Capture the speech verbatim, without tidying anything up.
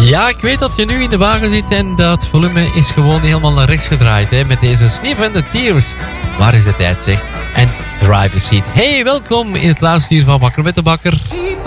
Ja, ik weet dat je nu in de wagen zit en dat volume is gewoon helemaal naar rechts gedraaid. Hè, met deze sniffende Tears. Waar is de tijd zeg? En Driver's Seat. Hey, welkom in het laatste uur van Bakker met de Bakker.